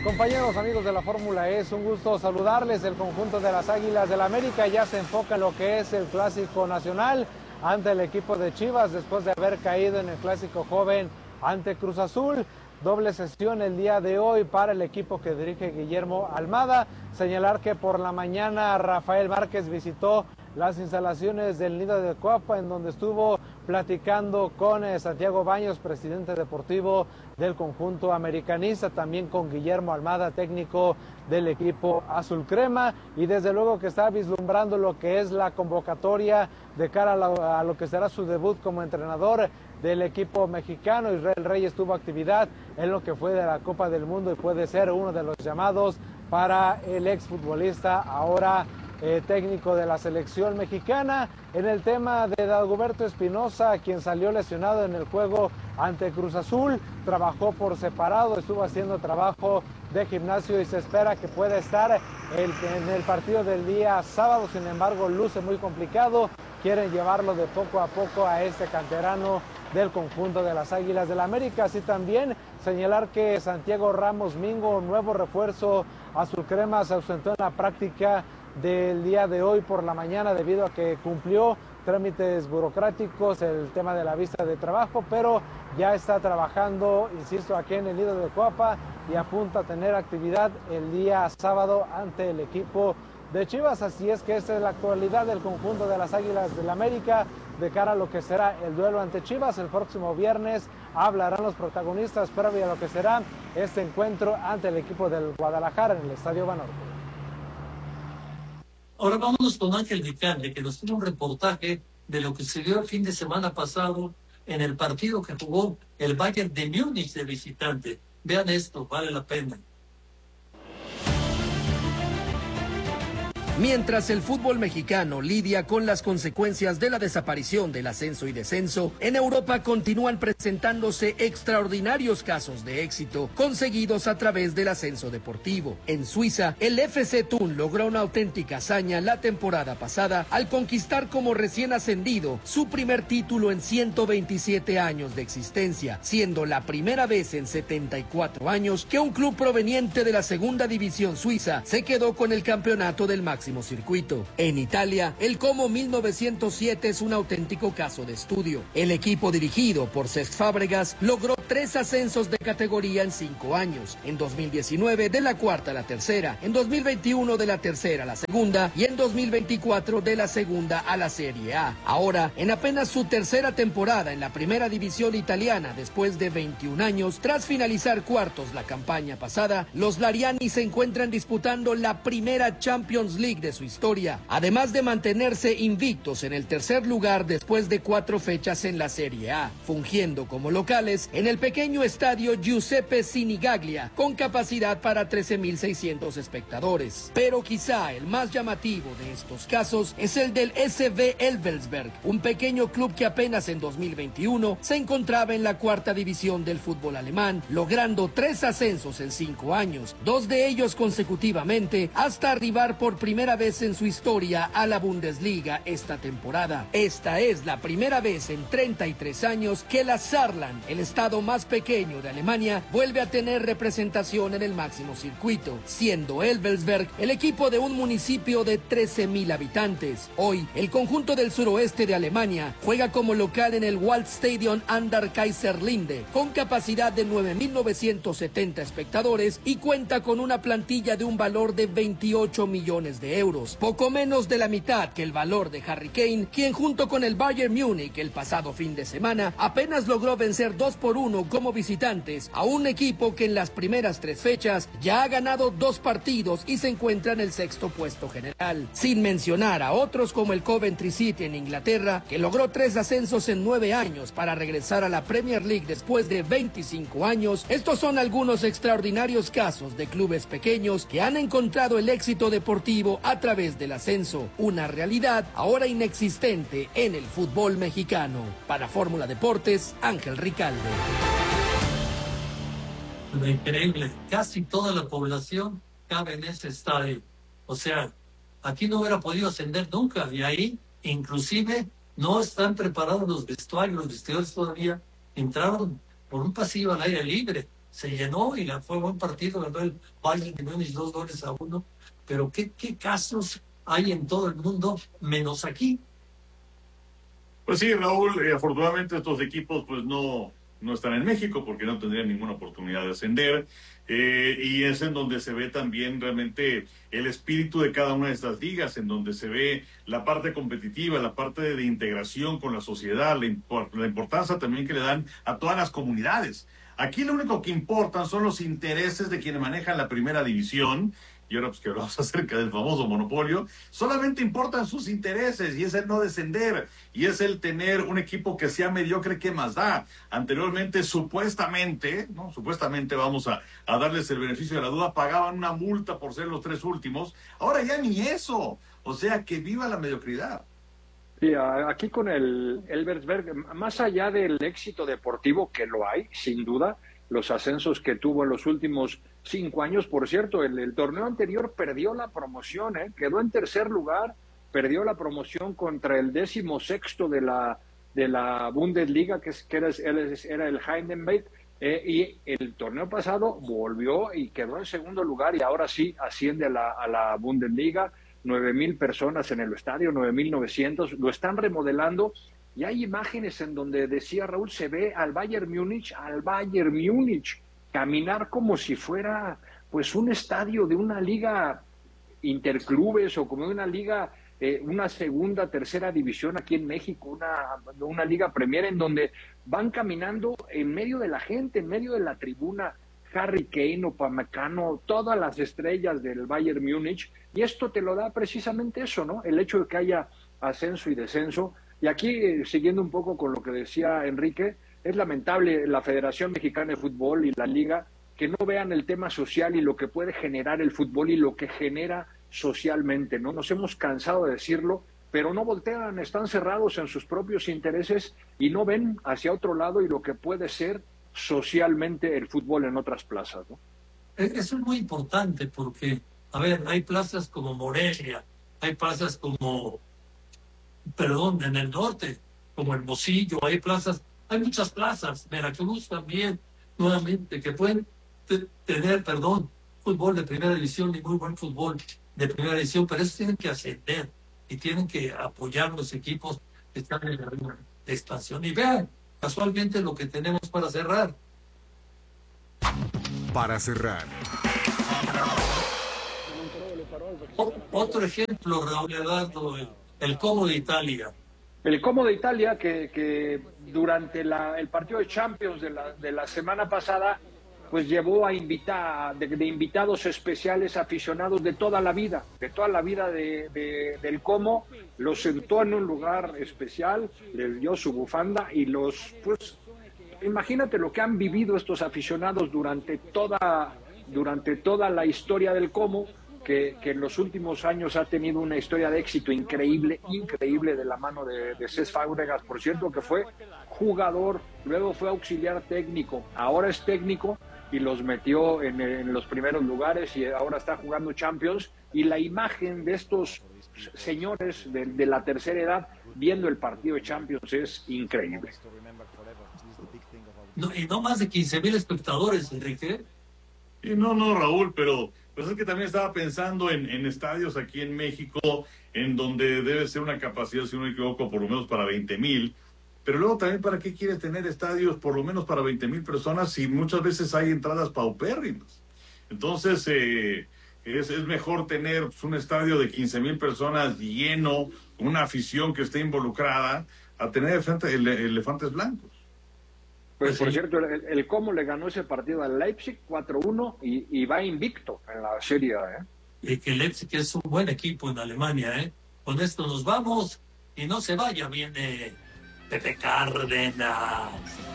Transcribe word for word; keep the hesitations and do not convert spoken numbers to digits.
Compañeros, amigos de la Fórmula E, es un gusto saludarles. El conjunto de las Águilas del América ya se enfoca en lo que es el Clásico Nacional ante el equipo de Chivas después de haber caído en el Clásico Joven ante Cruz Azul. Doble sesión el día de hoy para el equipo que dirige Guillermo Almada. Señalar que por la mañana Rafael Márquez visitó las instalaciones del Nido de Cuapa, en donde estuvo platicando con eh, Santiago Baños, presidente deportivo del conjunto americanista, también con Guillermo Almada, técnico del equipo azul crema, y desde luego que está vislumbrando lo que es la convocatoria de cara a, la, a lo que será su debut como entrenador del equipo mexicano. Israel Reyes tuvo actividad en lo que fue de la Copa del Mundo y puede ser uno de los llamados para el exfutbolista, ahora Eh, técnico de la selección mexicana. En el tema de Dagoberto Espinosa, quien salió lesionado en el juego ante Cruz Azul, trabajó por separado, estuvo haciendo trabajo de gimnasio y se espera que pueda estar el, en el partido del día sábado. Sin embargo, luce muy complicado. Quieren llevarlo de poco a poco a este canterano del conjunto de las Águilas del América. Así también señalar que Santiago Ramos Mingo, nuevo refuerzo azul crema, se ausentó en la práctica del día de hoy por la mañana debido a que cumplió trámites burocráticos, el tema de la visa de trabajo, pero ya está trabajando, insisto, aquí en el Nido de Cuapa y apunta a tener actividad el día sábado ante el equipo de Chivas. Así es que esta es la actualidad del conjunto de las Águilas del América de cara a lo que será el duelo ante Chivas. El próximo viernes hablarán los protagonistas previo a lo que será este encuentro ante el equipo del Guadalajara en el Estadio Banorte. Ahora vámonos con Ángel Ricalle, que nos tiene un reportaje de lo que se dio el fin de semana pasado en el partido que jugó el Bayern de Múnich de visitante. Vean esto, vale la pena. Mientras el fútbol mexicano lidia con las consecuencias de la desaparición del ascenso y descenso, en Europa continúan presentándose extraordinarios casos de éxito conseguidos a través del ascenso deportivo. En Suiza, el F C Thun logró una auténtica hazaña la temporada pasada al conquistar como recién ascendido su primer título en ciento veintisiete años de existencia, siendo la primera vez en setenta y cuatro años que un club proveniente de la segunda división suiza se quedó con el campeonato del máximo circuito. En Italia, el Como mil novecientos siete es un auténtico caso de estudio. El equipo dirigido por Cesc Fábregas logró tres ascensos de categoría en cinco años. En dos mil diecinueve de la cuarta a la tercera, en dos mil veintiuno de la tercera a la segunda y en dos mil veinticuatro de la segunda a la Serie A. Ahora, en apenas su tercera temporada en la primera división italiana después de veintiún años, tras finalizar cuartos la campaña pasada, los Lariani se encuentran disputando la primera Champions League de su historia, además de mantenerse invictos en el tercer lugar después de cuatro fechas en la Serie A, fungiendo como locales en el pequeño estadio Giuseppe Sinigaglia, con capacidad para trece mil seiscientos espectadores. Pero quizá el más llamativo de estos casos es el del S V Elversberg, un pequeño club que apenas en dos mil veintiuno se encontraba en la cuarta división del fútbol alemán, logrando tres ascensos en cinco años, dos de ellos consecutivamente, hasta arribar por primera vez en su historia a la Bundesliga esta temporada. Esta es la primera vez en treinta y tres años que la Saarland, el estado más pequeño de Alemania, vuelve a tener representación en el máximo circuito, siendo Elversberg el equipo de un municipio de trece mil habitantes. Hoy, el conjunto del suroeste de Alemania juega como local en el Waldstadion an der Kaiserlinde, con capacidad de nueve mil novecientos setenta espectadores y cuenta con una plantilla de un valor de veintiocho millones de euros, poco menos de la mitad que el valor de Harry Kane, quien junto con el Bayern Múnich el pasado fin de semana apenas logró vencer dos por uno como visitantes a un equipo que en las primeras tres fechas ya ha ganado dos partidos y se encuentra en el sexto puesto general, sin mencionar a otros como el Coventry City en Inglaterra, que logró tres ascensos en nueve años para regresar a la Premier League después de veinticinco años. Estos son algunos extraordinarios casos de clubes pequeños que han encontrado el éxito deportivo a través del ascenso, una realidad ahora inexistente en el fútbol mexicano. Para Fórmula Deportes, Ángel Ricalde. Increíble, casi toda la población cabe en ese estadio. O sea, aquí no hubiera podido ascender nunca, y ahí inclusive no están preparados los vestuarios, los vestidores todavía entraron por un pasillo al aire libre. se llenó y fue buen partido, ganó el Bayern de Múnich dos goles a uno, pero ¿qué, qué casos hay en todo el mundo menos aquí? Pues sí, Raúl, eh, afortunadamente estos equipos pues no, no están en México porque no tendrían ninguna oportunidad de ascender, eh, y es en donde se ve también realmente el espíritu de cada una de estas ligas, en donde se ve la parte competitiva, la parte de, de integración con la sociedad, la, import, la importancia también que le dan a todas las comunidades. Aquí lo único que importan son los intereses de quienes manejan la primera división. Y ahora pues que hablamos acerca del famoso monopolio, solamente importan sus intereses y es el no descender y es el tener un equipo que sea mediocre, ¿qué más da? Anteriormente, supuestamente, ¿no? Supuestamente vamos a, a darles el beneficio de la duda, pagaban una multa por ser los tres últimos, ahora ya ni eso, o sea, que viva la mediocridad. Sí, aquí con el Elversberg, más allá del éxito deportivo, que lo hay, sin duda, los ascensos que tuvo en los últimos cinco años, por cierto, el, el torneo anterior perdió la promoción, ¿eh? Quedó en tercer lugar, perdió la promoción contra el décimo sexto de la, de la Bundesliga, que, es, que era, era el Heidenberg, eh, y el torneo pasado volvió y quedó en segundo lugar y ahora sí asciende a la, a la Bundesliga, nueve mil personas en el estadio, nueve mil novecientos, lo están remodelando. Y hay imágenes en donde, decía Raúl, se ve al Bayern Múnich, al Bayern Múnich, caminar como si fuera pues un estadio de una liga interclubes o como de una liga, eh, una segunda, tercera división aquí en México, una, una liga Premier, en donde van caminando en medio de la gente, en medio de la tribuna, Harry Kane, Upamecano, todas las estrellas del Bayern Múnich, y esto te lo da precisamente eso, ¿no? El hecho de que haya ascenso y descenso. Y aquí, siguiendo un poco con lo que decía Enrique, es lamentable la Federación Mexicana de Fútbol y la Liga que no vean el tema social y lo que puede generar el fútbol y lo que genera socialmente, ¿no? Nos hemos cansado de decirlo, pero no voltean, están cerrados en sus propios intereses y no ven hacia otro lado y lo que puede ser socialmente el fútbol en otras plazas, ¿no? Eso es muy importante porque, a ver, hay plazas como Morelia, hay plazas como... perdón, en el norte, como Hermosillo, hay plazas, hay muchas plazas, Veracruz también, nuevamente, que pueden te, tener, perdón, fútbol de primera división y muy buen fútbol de primera división, pero eso tienen que ascender y tienen que apoyar los equipos que están en la de expansión. Y vean, casualmente lo que tenemos para cerrar. Para cerrar. O, otro ejemplo, Raúl Eduardo, el, el Como de Italia. El Como de Italia, que, que durante la, el partido de Champions de la, de la semana pasada, pues llevó a invitar, de, de invitados especiales aficionados de toda la vida, de toda la vida de, de, del Como, los sentó en un lugar especial, les dio su bufanda y los, pues, imagínate lo que han vivido estos aficionados durante toda, durante toda la historia del Como, que, que en los últimos años ha tenido una historia de éxito increíble, increíble de la mano de, de Cesc Fábregas, por cierto, que fue jugador, luego fue auxiliar técnico, ahora es técnico y los metió en, en los primeros lugares y ahora está jugando Champions, y la imagen de estos señores de, de la tercera edad viendo el partido de Champions es increíble. No, y no más de quince mil espectadores, Enrique. Y no, no, Raúl, pero pues es que también estaba pensando en, en estadios aquí en México, en donde debe ser una capacidad, si no me equivoco, por lo menos para veinte mil. Pero luego también, ¿para qué quieres tener estadios por lo menos para veinte mil personas si muchas veces hay entradas paupérrimas? Entonces, eh, es, es mejor tener pues, un estadio de quince mil personas lleno, una afición que esté involucrada, a tener elefante, ele, elefantes blancos. Pues, Pues por sí. cierto, el, el Como le ganó ese partido al Leipzig cuatro uno y, y va invicto en la Serie A, ¿eh? Y que Leipzig es un buen equipo en Alemania, ¿eh? Con esto nos vamos y no se vaya, viene Pepe Cárdenas.